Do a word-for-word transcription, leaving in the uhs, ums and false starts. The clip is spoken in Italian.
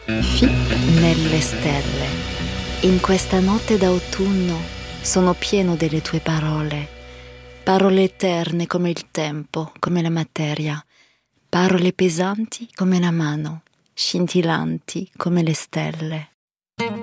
Fi nelle stelle. In questa notte d'autunno sono pieno delle tue parole, parole eterne come il tempo, come la materia, parole pesanti come la mano, scintillanti come le stelle.